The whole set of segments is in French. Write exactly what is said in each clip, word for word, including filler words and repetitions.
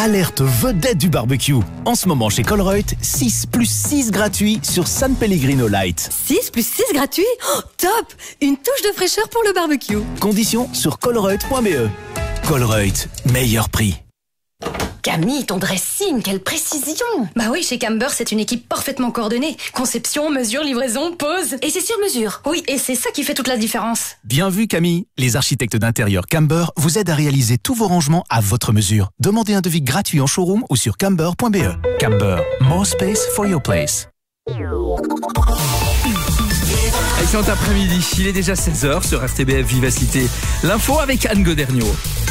Alerte vedette du barbecue. En ce moment chez Colruyt, six plus six gratuits sur San Pellegrino Light. six plus six gratuits? Oh, top! Une touche de fraîcheur pour le barbecue. Conditions sur colruyt point b e. Colruyt, meilleur prix. Camille, ton dressing, quelle précision! Bah oui, chez Camber, c'est une équipe parfaitement coordonnée. Conception, mesure, livraison, pose. Et c'est sur mesure. Oui, et c'est ça qui fait toute la différence. Bien vu Camille, les architectes d'intérieur Camber vous aident à réaliser tous vos rangements à votre mesure. Demandez un devis gratuit en showroom ou sur camber point b e. Camber, more space for your place. Excellent après-midi, il est déjà seize heures sur R T B F Vivacité. L'info avec Anne Goderniaud.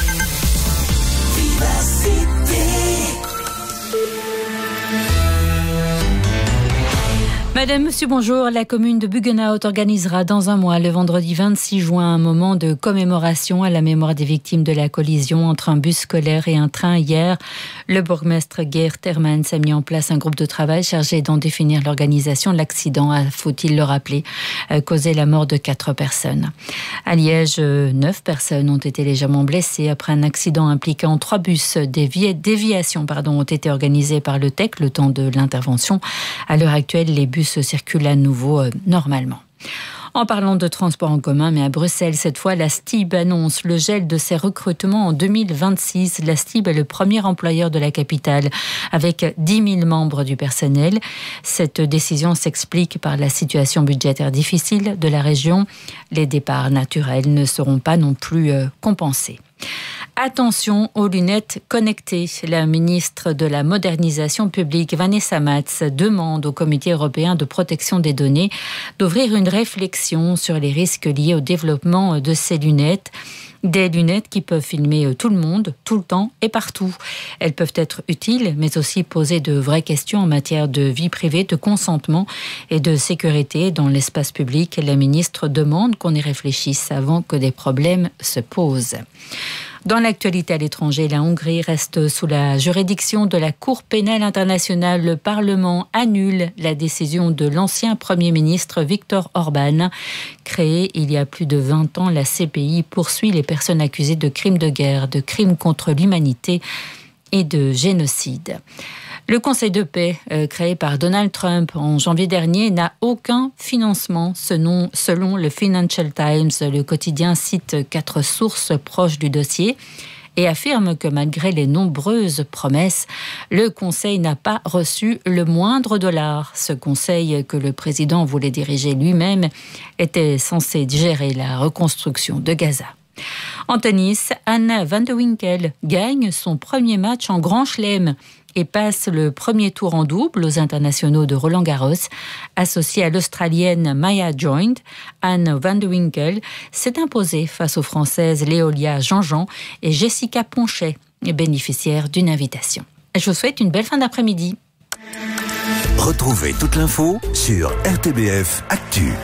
Madame, monsieur, bonjour. La commune de Buggenhout organisera dans un mois, le vendredi vingt-six juin, un moment de commémoration à la mémoire des victimes de la collision entre un bus scolaire et un train hier. Le bourgmestre Geert Hermans a mis en place un groupe de travail chargé d'en définir l'organisation. L'accident a, faut-il le rappeler, causé la mort de quatre personnes. À Liège, neuf personnes ont été légèrement blessées après un accident impliquant trois bus. Des déviations pardon, ont été organisées par le T E C le temps de l'intervention. À l'heure actuelle, les bus se circule à nouveau euh, normalement. En parlant de transport en commun, mais à Bruxelles, cette fois, la S T I B annonce le gel de ses recrutements en deux mille vingt-six. La S T I B est le premier employeur de la capitale, avec dix mille membres du personnel. Cette décision s'explique par la situation budgétaire difficile de la région. Les départs naturels ne seront pas non plus euh, compensés. Attention aux lunettes connectées. La ministre de la Modernisation publique, Vanessa Mats, demande au Comité européen de protection des données d'ouvrir une réflexion sur les risques liés au développement de ces lunettes. Des lunettes qui peuvent filmer tout le monde, tout le temps et partout. Elles peuvent être utiles, mais aussi poser de vraies questions en matière de vie privée, de consentement et de sécurité dans l'espace public. La ministre demande qu'on y réfléchisse avant que des problèmes se posent. Dans l'actualité à l'étranger, la Hongrie reste sous la juridiction de la Cour pénale internationale. Le Parlement annule la décision de l'ancien Premier ministre Viktor Orban. Créée il y a plus de vingt ans, la C P I poursuit les personnes accusées de crimes de guerre, de crimes contre l'humanité et de génocide. Le Conseil de paix, euh, créé par Donald Trump en janvier dernier, n'a aucun financement. Selon, selon le Financial Times, le quotidien cite quatre sources proches du dossier et affirme que malgré les nombreuses promesses, le Conseil n'a pas reçu le moindre dollar. Ce Conseil, que le président voulait diriger lui-même, était censé gérer la reconstruction de Gaza. En tennis, Anna van de Winkel gagne son premier match en Grand Chelem et passe le premier tour en double aux internationaux de Roland-Garros. Associée à l'Australienne Maya Joint, Anne van de Winkel s'est imposée face aux Françaises Léolia Jean-Jean et Jessica Ponchet, bénéficiaires d'une invitation. Je vous souhaite une belle fin d'après-midi. Retrouvez toute l'info sur R T B F Actu.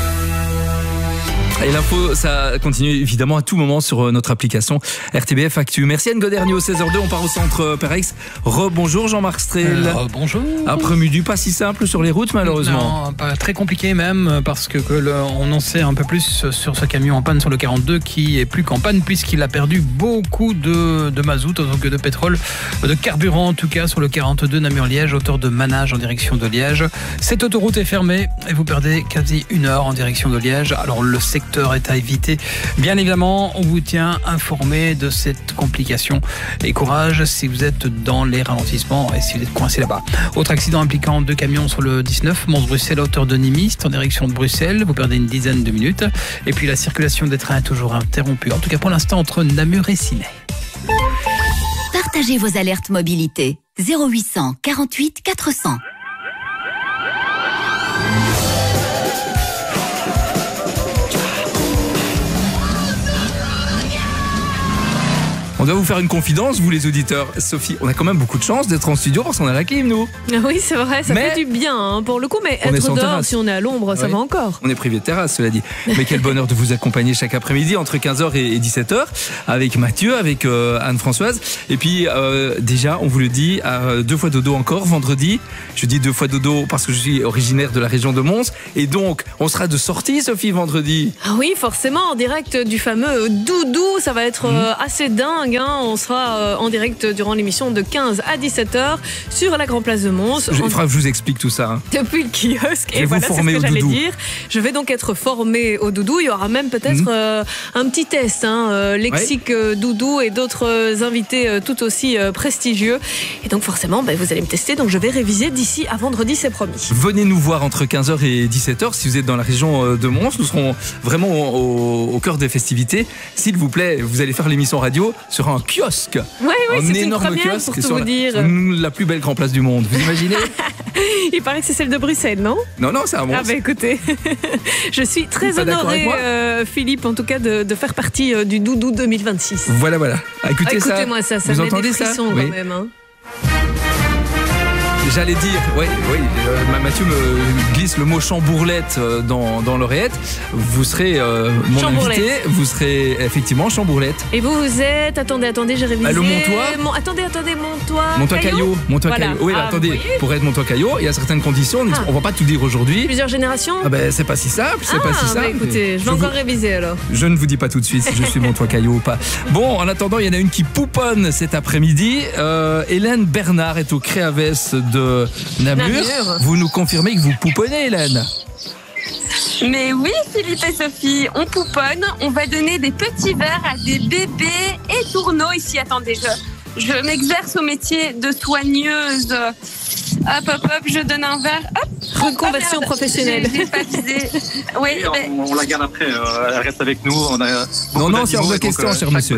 Et l'info, ça continue évidemment à tout moment sur notre application R T B F Actu. Merci Anne Goderniaud, seize heures deux, on part au centre Perex. Rebonjour Jean-Marc Strel. Rebonjour. Après-midi, pas si simple sur les routes malheureusement. Non, pas très compliqué même, parce que, que le, on en sait un peu plus sur ce camion en panne sur le quarante-deux qui est plus qu'en panne puisqu'il a perdu beaucoup de, de mazout autant que de pétrole, de carburant en tout cas sur le quarante-deux Namur-Liège, hauteur de Manage en direction de Liège. Cette autoroute est fermée et vous perdez quasi une heure en direction de Liège. Alors le secteur est à éviter. Bien évidemment, on vous tient informé de cette complication. Et courage si vous êtes dans les ralentissements et si vous êtes coincé là-bas. Autre accident impliquant deux camions sur le dix-neuf, Mons-Bruxelles à hauteur de Nimist en direction de Bruxelles. Vous perdez une dizaine de minutes. Et puis la circulation des trains est toujours interrompue. En tout cas pour l'instant entre Namur et Ciney. Partagez vos alertes mobilité. zéro huit cent quarante-huit quatre cents. On doit vous faire une confidence, vous les auditeurs. Sophie, on a quand même beaucoup de chance d'être en studio parce qu'on a la clim, nous. Oui, c'est vrai, ça mais fait du bien hein, pour le coup, mais être dehors, terrasse. Si on est à l'ombre, ça oui. va encore. On est privé de terrasse, cela dit. Mais quel bonheur de vous accompagner chaque après-midi entre quinze heures et dix-sept heures avec Mathieu, avec euh, Anne-Françoise. Et puis, euh, déjà, on vous le dit, euh, deux fois dodo encore, vendredi. Je dis deux fois dodo parce que je suis originaire de la région de Mons. Et donc, on sera de sortie, Sophie, vendredi. Ah oui, forcément, en direct du fameux Doudou. Ça va être euh, assez dingue. bien, on sera euh, en direct durant l'émission de quinze à dix-sept heures sur la Grande Place de Mons. Je, en... je vous explique tout ça. Hein. Depuis le kiosque. Et, et voilà, c'est ce que j'allais doudou. dire. Je vais donc être formée au doudou. Il y aura même peut-être mmh. euh, un petit test, hein, euh, lexique ouais. doudou et d'autres euh, invités euh, tout aussi euh, prestigieux. Et donc forcément, bah, vous allez me tester. Donc je vais réviser d'ici à vendredi, c'est promis. Venez nous voir entre quinze heures et dix-sept heures si vous êtes dans la région de Mons. Nous serons vraiment au, au cœur des festivités. S'il vous plaît, vous allez faire l'émission radio sur un kiosque. Oui, oui, un c'est énorme une première kiosque pour tout sur vous la, dire. La plus belle grande place du monde. Vous imaginez? Il paraît que c'est celle de Bruxelles, non? Non, non, c'est à Mons. Ah bah écoutez, je suis très honorée, euh, Philippe, en tout cas, de, de faire partie euh, du Doudou deux mille vingt-six. Voilà, voilà. Écoutez ah, ça. Écoutez-moi ça, ça vous met entendez des frissons ça quand oui. même. Hein. J'allais dire, oui, oui, euh, Mathieu me glisse le mot chambourlette dans, dans l'oreillette. Vous serez euh, mon invité, vous serez effectivement chambourlette. Et vous, vous êtes, attendez, attendez, j'ai révisé. Ah, le Montois Mon, Attendez, attendez, Montois. Montois Caillot. Montois voilà. Caillot. Oui, ah, attendez, pour être Montois Caillot, il y a certaines conditions, ah. on ne va pas tout dire aujourd'hui. Plusieurs générations ah ben, c'est pas si simple, c'est ah, pas si simple. Bah écoutez, je vais je encore vous... réviser alors. Je ne vous dis pas tout de suite si je suis Montois Caillot ou pas. Bon, en attendant, il y en a une qui pouponne cet après-midi. Euh, Hélène Bernard est au Créavès de Namur. Namur. Vous nous confirmez que vous pouponnez, Hélène? Mais oui, Philippe et Sophie, on pouponne. On va donner des petits verres à des bébés et tourneaux ici. Attendez, je, je m'exerce au métier de soigneuse. Hop, hop, hop, je donne un verre. Hop. Reconversion oh, professionnelle. J'ai, j'ai pas visé. Oui, oui mais... on, on la garde après. Euh, elle reste avec nous. On a non, non, c'est hors de question, cher monsieur.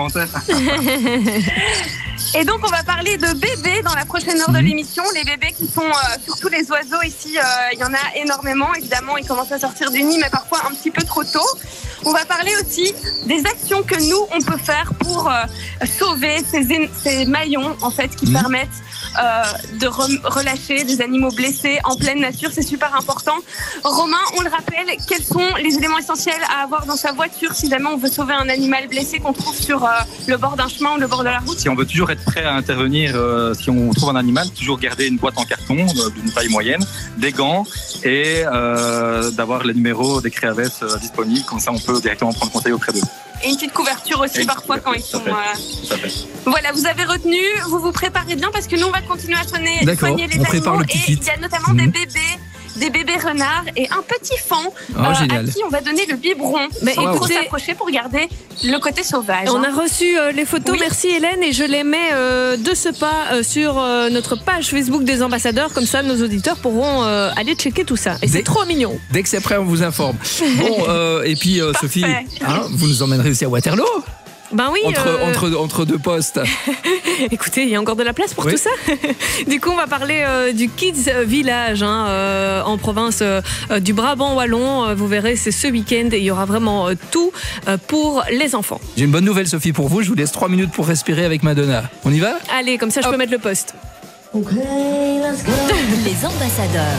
Et donc, on va parler de bébés dans la prochaine heure de l'émission. Les bébés qui sont euh, surtout les oiseaux ici. Euh, il y en a énormément. Évidemment, ils commencent à sortir du nid, mais parfois un petit peu trop tôt. On va parler aussi des actions que nous, on peut faire pour euh, sauver ces, ces maillons, en fait, qui mmh. permettent euh, de re- relâcher des animaux blessés en pleine nature. C'est super important. Romain, on le rappelle, quels sont les éléments essentiels à avoir dans sa voiture si jamais on veut sauver un animal blessé qu'on trouve sur euh, le bord d'un chemin ou le bord de la route? Si on veut toujours être prêt à intervenir, euh, si on trouve un animal, toujours garder une boîte en carton euh, d'une taille moyenne, des gants et euh, d'avoir les numéros des Créavès euh, disponibles. Comme ça, on peut directement prendre conseil auprès d'eux. Et une petite couverture aussi et parfois quand ils sont... Euh... Voilà, vous avez retenu, vous vous préparez bien parce que nous, on va continuer à soigner, soigner les on animaux. Le et il y a notamment mmh. des bébés. Des bébés renards et un petit fan oh, euh, à qui on va donner le biberon. Mais wow. écoutez, s'approcher pour garder le côté sauvage. On hein. a reçu euh, les photos, oui. Merci Hélène, et je les mets euh, de ce pas euh, sur euh, notre page Facebook des ambassadeurs, comme ça nos auditeurs pourront euh, aller checker tout ça. Et dès, c'est trop mignon. Dès que c'est prêt, on vous informe. Bon, euh, et puis euh, Sophie, hein, vous nous emmènerez aussi à Waterloo? Ben oui. Entre, euh... entre, entre deux postes. Écoutez, il y a encore de la place pour oui. tout ça. Du coup, on va parler euh, du Kids Village hein, euh, en province euh, du Brabant wallon. Euh, vous verrez, c'est ce week-end et il y aura vraiment euh, tout euh, pour les enfants. J'ai une bonne nouvelle, Sophie, pour vous. Je vous laisse trois minutes pour respirer avec Madonna. On y va? Allez, comme ça, je Hop. peux mettre le poste. Okay, let's go. Les ambassadeurs.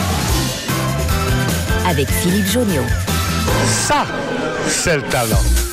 Avec Philippe Jonniot. Ça, c'est le talent.